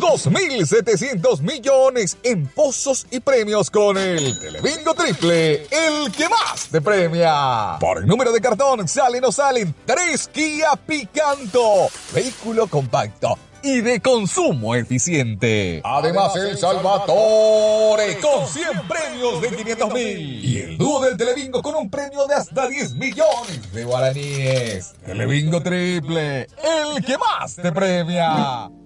2.700 millones en pozos y premios con el Telebingo Triple, el que más te premia. Por el número de cartón salen o salen 3 Kia Picanto, vehículo compacto y de consumo eficiente. Además, el Salvatore con 100 premios de 500.000. Y el dúo del Telebingo con un premio de hasta 10 millones de guaraníes. Telebingo Triple, el que más te premia.